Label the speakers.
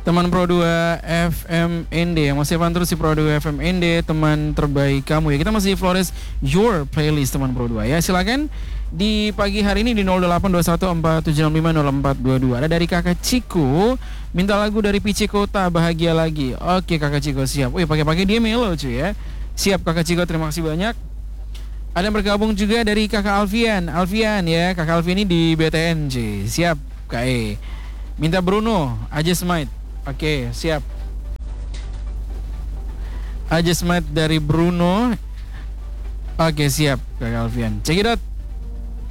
Speaker 1: Teman Pro 2 FM ND yang masih terus di Pro 2 FM ND, teman terbaik kamu ya. Kita masih di Flores Your Playlist teman Pro 2 ya. Silakan di pagi hari ini di 082147650422. Ada dari Kakak Ciko, minta lagu dari Pici Kota, Bahagia Lagi. Oke Kakak Ciko, siap. Wih, pagi-pagi dia melo cuy ya. Siap Kakak Ciko, terima kasih banyak. Ada yang bergabung juga dari Kakak Alfian ya. Kakak Alfian ini di BTN cuy. Siap Kak E. Minta Bruno, I Just Might. Oke, siap. I Just Might dari Bruno. Oke, siap Kakak Alfian. Check it out.